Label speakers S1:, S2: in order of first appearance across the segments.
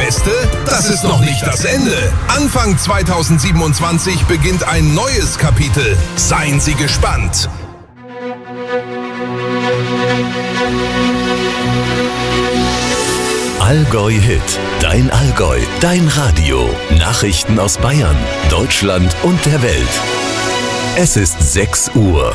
S1: Gäste, das ist noch nicht das Ende. Anfang 2027 beginnt ein neues Kapitel. Seien Sie gespannt.
S2: Allgäu Hit. Dein Allgäu, dein Radio. Nachrichten aus Bayern, Deutschland und der Welt. Es ist 6 Uhr.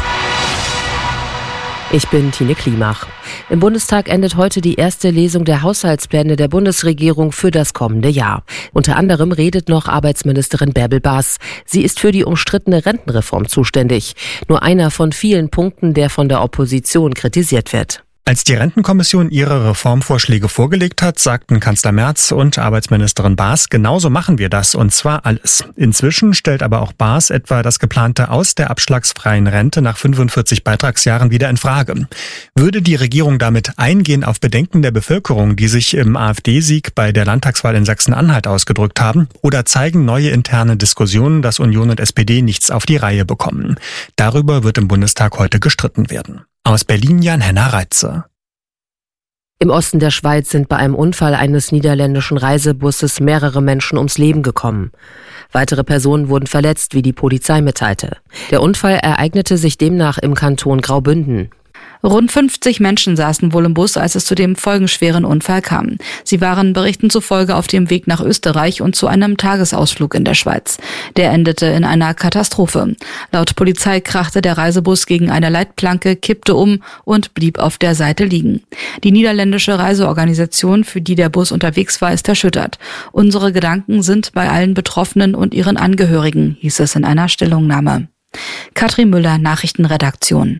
S3: Ich bin Tine Klimach. Im Bundestag endet heute die erste Lesung der Haushaltspläne der Bundesregierung für das kommende Jahr. Unter anderem redet noch Arbeitsministerin Bärbel Baas. Sie ist für die umstrittene Rentenreform zuständig. Nur einer von vielen Punkten, der von der Opposition kritisiert wird.
S4: Als die Rentenkommission ihre Reformvorschläge vorgelegt hat, sagten Kanzler Merz und Arbeitsministerin Baas, genauso machen wir das, und zwar alles. Inzwischen stellt aber auch Baas etwa das geplante Aus der abschlagsfreien Rente nach 45 Beitragsjahren wieder in Frage. Würde die Regierung damit eingehen auf Bedenken der Bevölkerung, die sich im AfD-Sieg bei der Landtagswahl in Sachsen-Anhalt ausgedrückt haben, oder zeigen neue interne Diskussionen, dass Union und SPD nichts auf die Reihe bekommen? Darüber wird im Bundestag heute gestritten werden. Aus Berlin Jan-Henner Reitze.
S3: Im Osten der Schweiz sind bei einem Unfall eines niederländischen Reisebusses mehrere Menschen ums Leben gekommen. Weitere Personen wurden verletzt, wie die Polizei mitteilte. Der Unfall ereignete sich demnach im Kanton Graubünden.
S5: Rund 50 Menschen saßen wohl im Bus, als es zu dem folgenschweren Unfall kam. Sie waren Berichten zufolge auf dem Weg nach Österreich und zu einem Tagesausflug in der Schweiz. Der endete in einer Katastrophe. Laut Polizei krachte der Reisebus gegen eine Leitplanke, kippte um und blieb auf der Seite liegen. Die niederländische Reiseorganisation, für die der Bus unterwegs war, ist erschüttert. Unsere Gedanken sind bei allen Betroffenen und ihren Angehörigen, hieß es in einer Stellungnahme. Katrin Müller, Nachrichtenredaktion.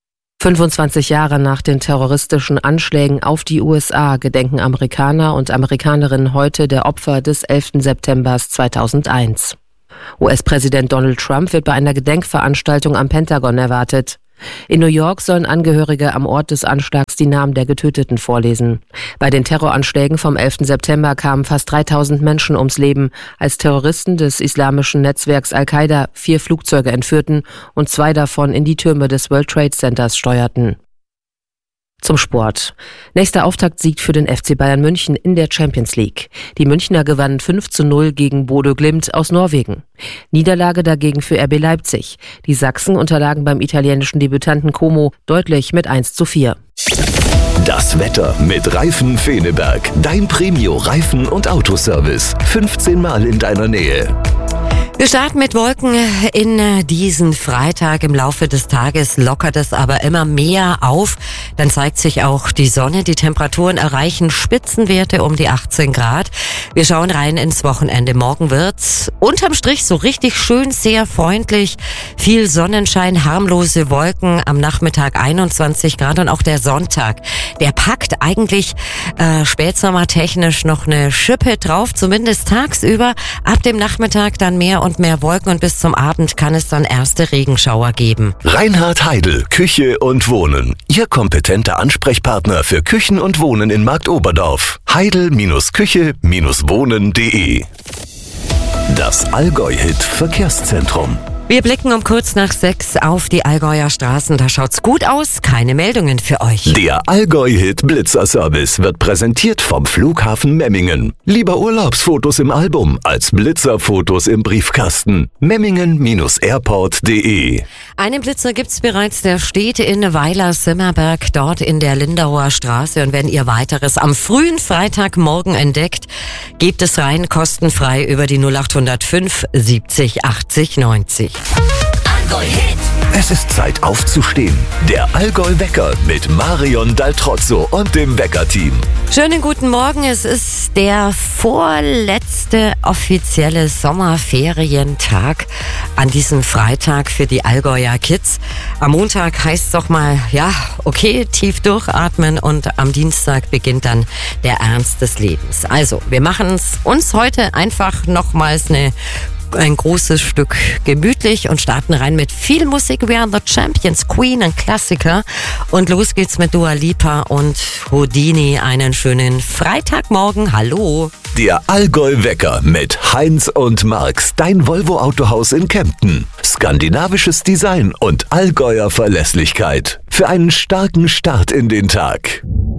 S3: 25 Jahre nach den terroristischen Anschlägen auf die USA gedenken Amerikaner und Amerikanerinnen heute der Opfer des 11. September 2001. US-Präsident Donald Trump wird bei einer Gedenkveranstaltung am Pentagon erwartet. In New York sollen Angehörige am Ort des Anschlags die Namen der Getöteten vorlesen. Bei den Terroranschlägen vom 11. September kamen fast 3000 Menschen ums Leben, als Terroristen des islamischen Netzwerks Al-Qaida 4 Flugzeuge entführten und 2 davon in die Türme des World Trade Centers steuerten. Zum Sport. Nächster Auftaktsieg für den FC Bayern München in der Champions League. Die Münchner gewannen 5:0 gegen Bodø Glimt aus Norwegen. Niederlage dagegen für RB Leipzig. Die Sachsen unterlagen beim italienischen Debütanten Como deutlich mit 1:4.
S2: Das Wetter mit Reifen Feneberg. Dein Premio-Reifen- und Autoservice. 15 Mal in deiner Nähe.
S6: Wir starten mit Wolken in diesen Freitag. Im Laufe des Tages lockert es aber immer mehr auf. Dann zeigt sich auch die Sonne. Die Temperaturen erreichen Spitzenwerte um die 18 Grad. Wir schauen rein ins Wochenende. Morgen wird's unterm Strich so richtig schön, sehr freundlich. Viel Sonnenschein, harmlose Wolken. Am Nachmittag 21 Grad und auch der Sonntag. Der packt eigentlich spätsommertechnisch noch eine Schippe drauf, zumindest tagsüber. Ab dem Nachmittag dann mehr und mehr Wolken und bis zum Abend kann es dann erste Regenschauer geben.
S2: Reinhard Heidel, Küche und Wohnen. Ihr kompetenter Ansprechpartner für Küchen und Wohnen in Marktoberdorf. Heidel-Küche-Wohnen.de. Das Allgäu-Hit Verkehrszentrum.
S6: Wir blicken um kurz nach 6 auf die Allgäuer Straßen. Da schaut's gut aus. Keine Meldungen für euch.
S2: Der Allgäu-Hit Blitzerservice wird präsentiert vom Flughafen Memmingen. Lieber Urlaubsfotos im Album als Blitzerfotos im Briefkasten. Memmingen-airport.de.
S6: Einen Blitzer gibt's bereits. Der steht in Weiler-Simmerberg, dort in der Lindauer Straße. Und wenn ihr weiteres am frühen Freitagmorgen entdeckt, gebt es rein kostenfrei über die 0805 70 80 90.
S2: Es ist Zeit aufzustehen. Der Allgäu-Wecker mit Marion Daltrozzo und dem Wecker-Team.
S6: Schönen guten Morgen. Es ist der vorletzte offizielle Sommerferientag an diesem Freitag für die Allgäuer Kids. Am Montag heißt es doch mal, ja, okay, tief durchatmen und am Dienstag beginnt dann der Ernst des Lebens. Also, wir machen es uns heute einfach nochmals ein großes Stück gemütlich und starten rein mit viel Musik. We Are the Champions, Queen, ein Klassiker. Und los geht's mit Dua Lipa und Houdini. Einen schönen Freitagmorgen. Hallo.
S2: Der Allgäu-Wecker mit Heinz und Marx, dein Volvo-Autohaus in Kempten. Skandinavisches Design und Allgäuer Verlässlichkeit. Für einen starken Start in den Tag.